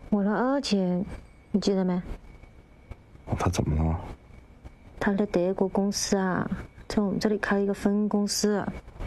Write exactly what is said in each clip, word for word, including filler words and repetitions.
我的二姐，你记得没？ 她怎么了？ 她的德国公司啊，在我们这里开了一个分公司，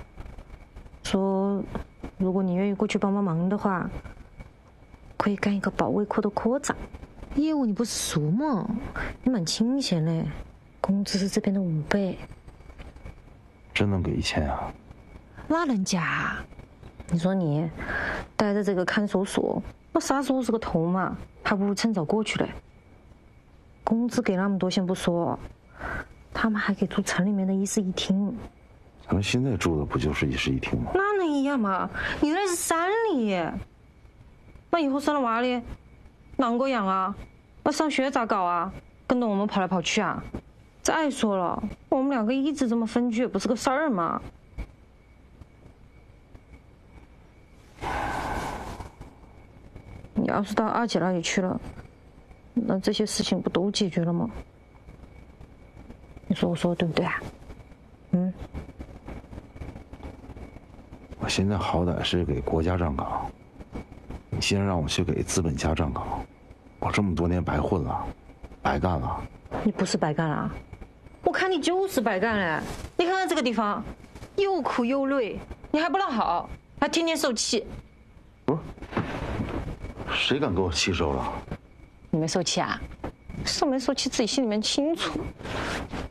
说如果你愿意过去帮帮忙的话，可以干一个保卫库的科长。业务你不熟吗？你蛮清闲嘞，工资是这边的五倍。 真能给一千啊？ 那能假？你说你待在这个看守所，那杀死我是个头嘛，还不如趁早过去嘞。工资给那么多先不说，他们还给住城里面的一室一厅。 咱们现在住的不就是一室一厅吗？ 那能一样吗？你那是山里，那以后生了娃哩，啷个养啊？那上学咋搞啊？跟着我们跑来跑去啊？再说了，我们两个一直这么分居也不是个事儿嘛。你要是到二姐那里去了，那这些事情不都解决了吗？你说我说的对不对啊？嗯。 我现在好歹是给国家站岗，你现在让我去给资本家站岗，我这么多年白混了，白干了。 你不是白干了，我看你就是白干了。你看看这个地方，又苦又累，你还不落好，还天天受气。 不是，谁敢给我气受了？ 你没受气啊？受没受气自己心里面清楚。